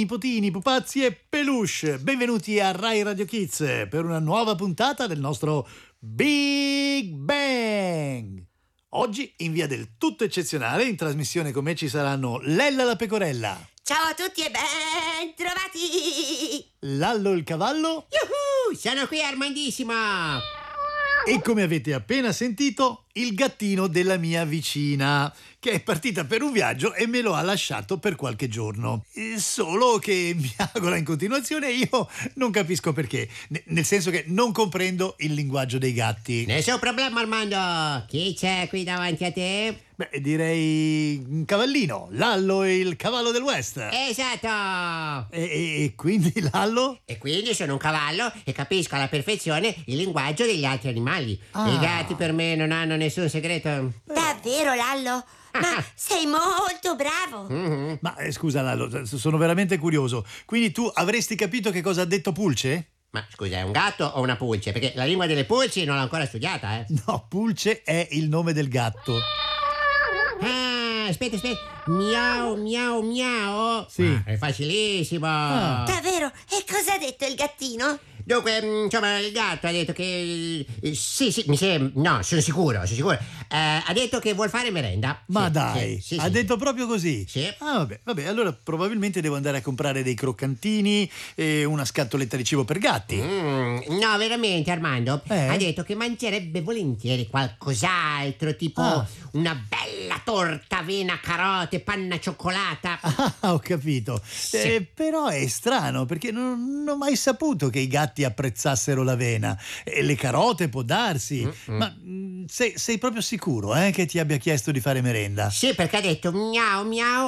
nipotini, pupazzi e peluche. Benvenuti a Rai Radio Kids per una nuova puntata del nostro Big Bang. Oggi in via del tutto eccezionale, in trasmissione con me ci saranno Lella la pecorella. Ciao a tutti e ben trovati! Lallo il cavallo. Yuhu, sono qui Armandissimo! E come avete appena sentito, il gattino della mia vicina, che è partita per un viaggio e me lo ha lasciato per qualche giorno. Solo che miagola in continuazione e io non capisco perché. Nel senso che non comprendo il linguaggio dei gatti. Nessun problema, Armando! Chi c'è qui davanti a te? Beh, direi un cavallino, Lallo il cavallo del West. Esatto! E quindi Lallo? E quindi sono un cavallo e capisco alla perfezione il linguaggio degli altri animali. Ah. I gatti per me non hanno nessun segreto. Davvero, Lallo? Ma sei molto bravo! Mhm. Ma scusa Lallo, sono veramente curioso. Quindi tu avresti capito che cosa ha detto Pulce? Ma scusa, è un gatto o una pulce? Perché la lingua delle pulci non l'ho ancora studiata, eh? No, Pulce è il nome del gatto. Ah, aspetta. Miau, miau, miau. Sì. È facilissimo. Davvero? E cosa ha detto il gattino? Dunque, insomma, il gatto ha detto che... Sì, mi sembra... No, sono sicuro. Ha detto che vuol fare merenda. Ma Sì, dai, sì, ha detto proprio così? Sì. Ah, vabbè, allora probabilmente devo andare a comprare dei croccantini e una scatoletta di cibo per gatti. No, veramente, Armando. Eh? Ha detto che mangerebbe volentieri qualcos'altro, tipo una bella torta, avena, carote, panna cioccolata. Ah, ho capito. Sì. Però è strano perché non ho mai saputo che i gatti apprezzassero l'avena. E le carote può darsi. Ma sei proprio sicuro che ti abbia chiesto di fare merenda? Sì, perché ha detto miau, miau,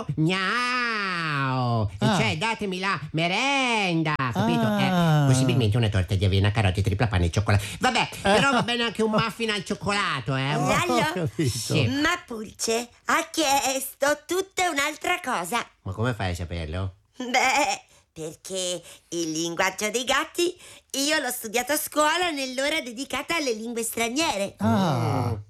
miau. E cioè, datemi la merenda, capito? Possibilmente una torta di avena, carote, tripla panna e cioccolato. Vabbè, però va bene anche un muffin al cioccolato, Ho Lallo? capito. Sì. Ma Pulce ha chiesto tutta un'altra cosa. Ma come fai a saperlo? Beh, perché il linguaggio dei gatti io l'ho studiato a scuola nell'ora dedicata alle lingue straniere.